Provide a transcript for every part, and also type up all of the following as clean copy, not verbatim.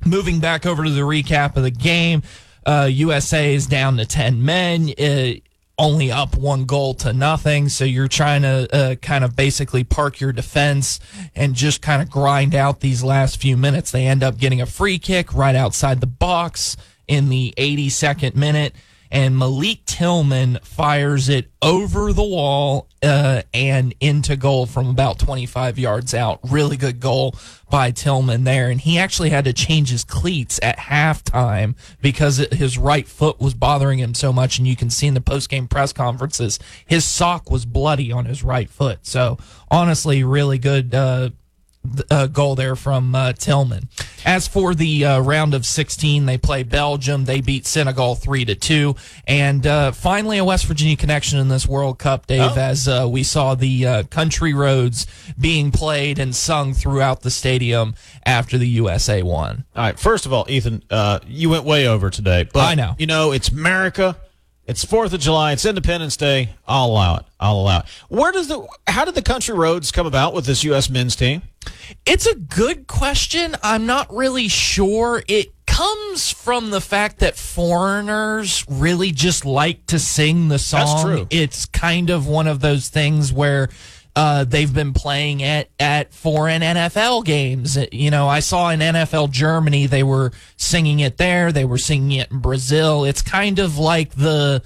moving back over to the recap of the game, USA is down to 10 men, only up 1-0. So you're trying to kind of basically park your defense and just kind of grind out these last few minutes. They end up getting a free kick right outside the box in the 82nd minute, and Malik Tillman fires it over the wall and into goal from about 25 yards out. Really good goal by Tillman there, and he actually had to change his cleats at halftime because his right foot was bothering him so much, and you can see in the post-game press conferences, his sock was bloody on his right foot. So, honestly, really good goal there from Tillman. As for the round of 16, they play Belgium. They beat Senegal 3-2. And finally, a West Virginia connection in this World Cup, Dave, as we saw the country roads being played and sung throughout the stadium after the USA won. All right, first of all, Ethan, you went way over today. But, I know. You know, it's America. It's 4th of July. It's Independence Day. I'll allow it. How did the country roads come about with this U.S. men's team? It's a good question. I'm not really sure. It comes from the fact that foreigners really just like to sing the song. That's true. It's kind of one of those things where they've been playing at foreign NFL games. You know, I saw in NFL Germany, they were singing it there. They were singing it in Brazil. It's kind of like the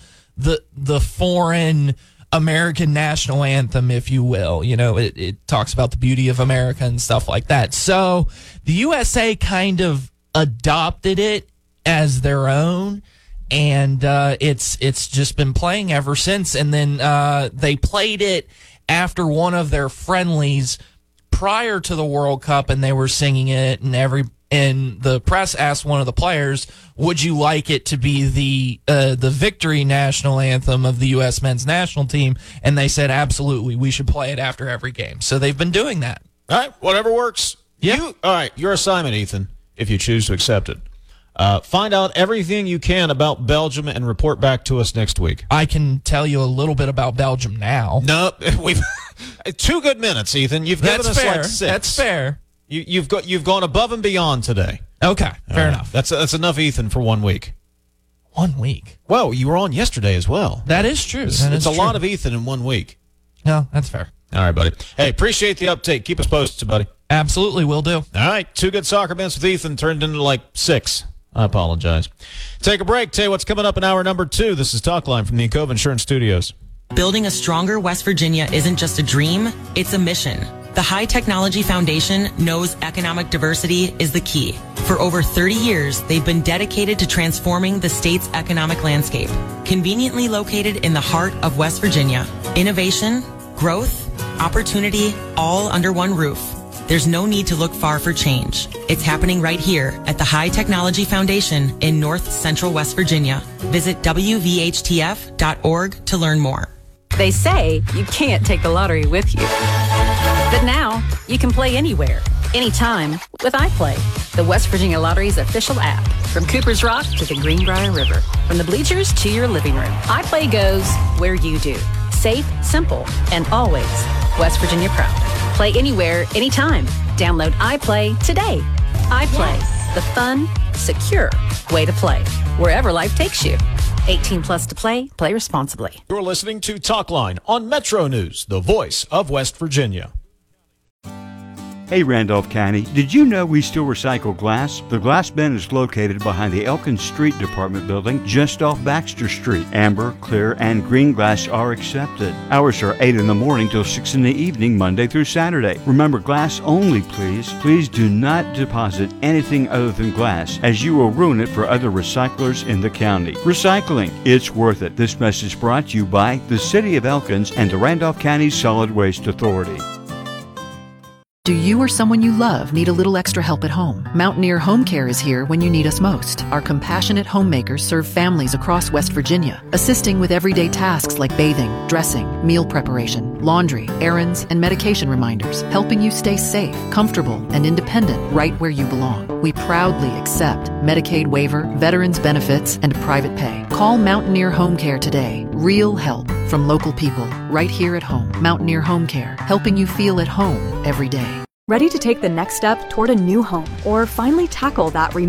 foreign American national anthem, if you will. You know, it talks about the beauty of America and stuff like that. So the USA kind of adopted it as their own, and it's just been playing ever since. And then they played it after one of their friendlies prior to the World Cup, and they were singing it, and the press asked one of the players, would you like it to be the victory national anthem of the U.S. men's national team? And they said, absolutely, we should play it after every game. So they've been doing that. All right, whatever works. Yeah. All right, your assignment, Ethan, if you choose to accept it. Find out everything you can about Belgium and report back to us next week. I can tell you a little bit about Belgium now. No, we've 2 good minutes, Ethan. You've given us fair. like 6. That's fair. You've gone above and beyond today. Okay, fair enough. That's enough, Ethan, for 1 week. 1 week. Well, you were on yesterday as well. That is true. It's a lot of Ethan in 1 week. No, that's fair. All right, buddy. Hey, appreciate the update. Keep us posted, buddy. Absolutely, will do. All right, 2 good soccer minutes with Ethan turned into like 6. I apologize. Take a break. Tell you what's coming up in hour number 2. This is Talkline from the Encova Insurance Studios. Building a stronger West Virginia isn't just a dream, it's a mission. The High Technology Foundation knows economic diversity is the key. For over 30 years, they've been dedicated to transforming the state's economic landscape. Conveniently located in the heart of West Virginia, innovation, growth, opportunity, all under one roof. There's no need to look far for change. It's happening right here at the High Technology Foundation in North Central West Virginia. Visit WVHTF.org to learn more. They say you can't take the lottery with you. But now, you can play anywhere, anytime with iPlay, the West Virginia Lottery's official app. From Cooper's Rock to the Greenbrier River, from the bleachers to your living room, iPlay goes where you do. Safe, simple, and always West Virginia proud. Play anywhere, anytime. Download iPlay today. iPlay, the fun, secure way to play, wherever life takes you. 18 plus to play. Play responsibly. You're listening to Talkline on Metro News, the voice of West Virginia. Hey Randolph County, did you know we still recycle glass? The glass bin is located behind the Elkins Street Department building just off Baxter Street. Amber, clear, and green glass are accepted. Hours are 8 in the morning till 6 in the evening, Monday through Saturday. Remember, glass only, please. Please do not deposit anything other than glass, as you will ruin it for other recyclers in the county. Recycling, it's worth it. This message brought to you by the City of Elkins and the Randolph County Solid Waste Authority. Do you or someone you love need a little extra help at home? Mountaineer Home Care is here when you need us most. Our compassionate homemakers serve families across West Virginia, assisting with everyday tasks like bathing, dressing, meal preparation, laundry, errands, and medication reminders, helping you stay safe, comfortable, and independent right where you belong. We proudly accept Medicaid waiver, veterans benefits, and private pay. Call Mountaineer Home Care today. Real help from local people right here at home. Mountaineer Home Care, helping you feel at home every day. Ready to take the next step toward a new home or finally tackle that